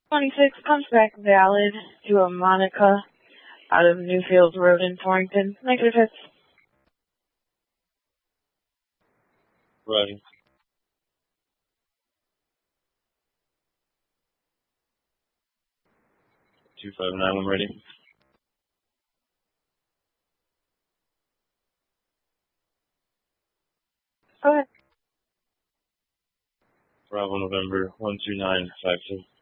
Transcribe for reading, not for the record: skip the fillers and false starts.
26 comes back valid to a Monica out of Newfields Road in Torrington. Negative hits. Right. 259 when ready. Go ahead. Bravo November 12952.